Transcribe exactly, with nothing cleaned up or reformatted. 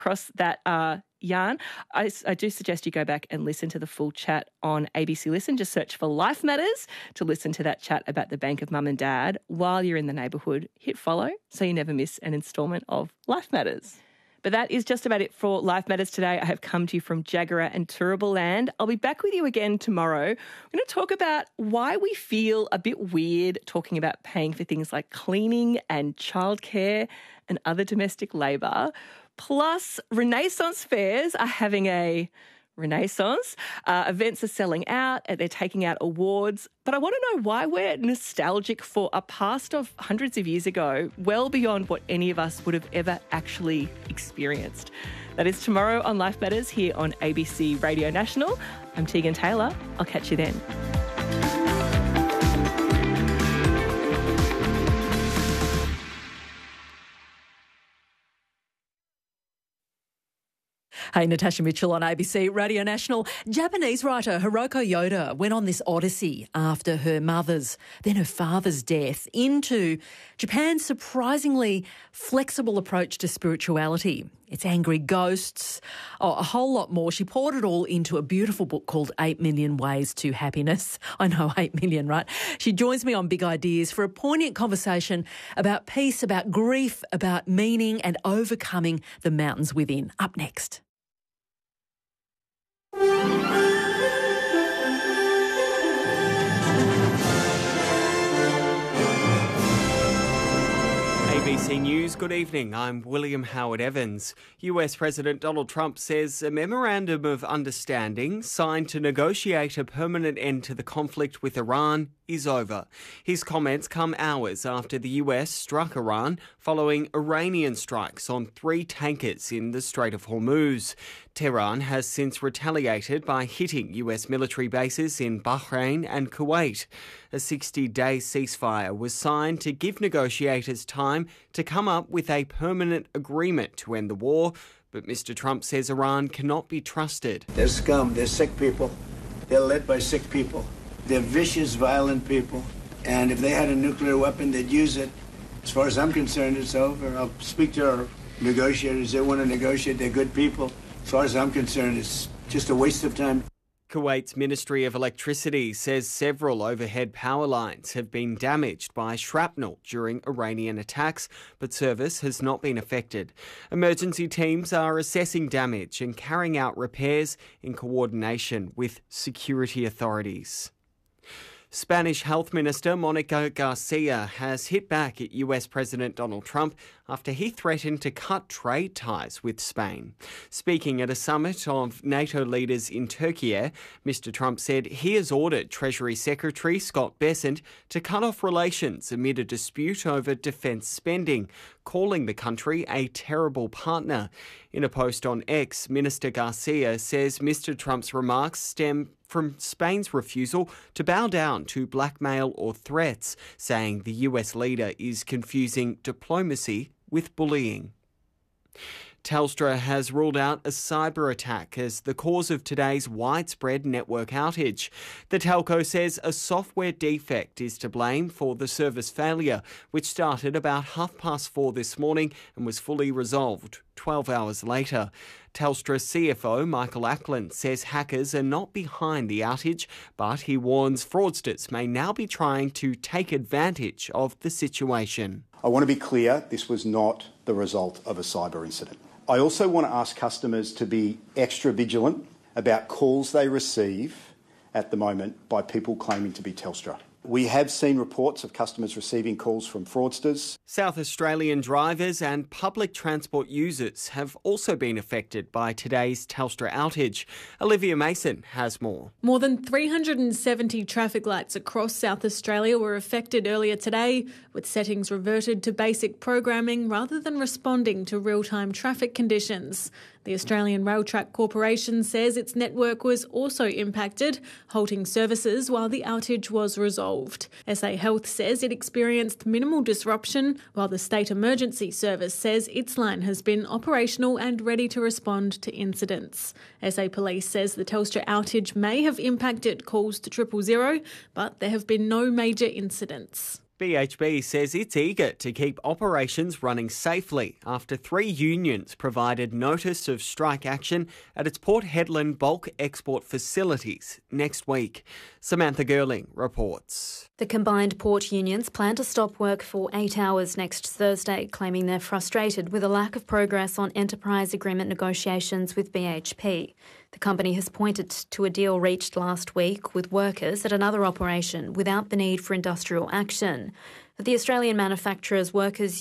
across that uh, yarn. I, I do suggest you go back and listen to the full chat on A B C Listen. Just search for Life Matters to listen to that chat about the Bank of Mum and Dad. While you're in the neighbourhood, hit follow so you never miss an instalment of Life Matters. But that is just about it for Life Matters today. I have come to you from Jagera and Turrbal Land. I'll be back with you again tomorrow. We're going to talk about why we feel a bit weird talking about paying for things like cleaning and childcare and other domestic labour. Plus, Renaissance fairs are having a renaissance. Uh, events are selling out, they're taking out awards. But I want to know why we're nostalgic for a past of hundreds of years ago, well beyond what any of us would have ever actually experienced. That is tomorrow on Life Matters here on A B C Radio National. I'm Tegan Taylor. I'll catch you then. Hey, Natasha Mitchell on A B C Radio National. Japanese writer Hiroko Yoda went on this odyssey after her mother's, then her father's death into Japan's surprisingly flexible approach to spirituality. It's angry ghosts, oh, a whole lot more. She poured it all into a beautiful book called Eight Million Ways to Happiness. I know, eight million, right? She joins me on Big Ideas for a poignant conversation about peace, about grief, about meaning and overcoming the mountains within. Up next. A B C News, good evening. I'm William Howard Evans. U S President Donald Trump says a memorandum of understanding signed to negotiate a permanent end to the conflict with Iran is over. His comments come hours after the U S struck Iran following Iranian strikes on three tankers in the Strait of Hormuz. Tehran has since retaliated by hitting U S military bases in Bahrain and Kuwait. A sixty-day ceasefire was signed to give negotiators time to come up with a permanent agreement to end the war, but Mister Trump says Iran cannot be trusted. They're scum, they're sick people, they're led by sick people, they're vicious, violent people, and if they had a nuclear weapon, they'd use it. As far as I'm concerned, it's over. I'll speak to our negotiators. They want to negotiate, they're good people. As far as I'm concerned, it's just a waste of time. Kuwait's Ministry of Electricity says several overhead power lines have been damaged by shrapnel during Iranian attacks, but service has not been affected. Emergency teams are assessing damage and carrying out repairs in coordination with security authorities. Spanish Health Minister Monica Garcia has hit back at U S President Donald Trump after he threatened to cut trade ties with Spain. Speaking at a summit of NATO leaders in Turkey, Mister Trump said he has ordered Treasury Secretary Scott Bessent to cut off relations amid a dispute over defence spending, calling the country a terrible partner. In a post on X, Minister Garcia says Mister Trump's remarks stem from Spain's refusal to bow down to blackmail or threats, saying the U S leader is confusing diplomacy with bullying. Telstra has ruled out a cyber attack as the cause of today's widespread network outage. The telco says a software defect is to blame for the service failure, which started about half past four this morning and was fully resolved twelve hours later. Telstra C F O Michael Ackland says hackers are not behind the outage, but he warns fraudsters may now be trying to take advantage of the situation. I want to be clear, this was not the result of a cyber incident. I also want to ask customers to be extra vigilant about calls they receive at the moment by people claiming to be Telstra. We have seen reports of customers receiving calls from fraudsters. South Australian drivers and public transport users have also been affected by today's Telstra outage. Olivia Mason has more. More than three hundred seventy traffic lights across South Australia were affected earlier today, with settings reverted to basic programming rather than responding to real-time traffic conditions. The Australian Rail Track Corporation says its network was also impacted, halting services while the outage was resolved. S A Health says it experienced minimal disruption, while the State Emergency Service says its line has been operational and ready to respond to incidents. S A Police says the Telstra outage may have impacted calls to triple zero, but there have been no major incidents. B H P says it's eager to keep operations running safely after three unions provided notice of strike action at its Port Hedland bulk export facilities next week. Samantha Girling reports. The combined port unions plan to stop work for eight hours next Thursday, claiming they're frustrated with a lack of progress on enterprise agreement negotiations with B H P. The company has pointed to a deal reached last week with workers at another operation without the need for industrial action. But the Australian manufacturer's workers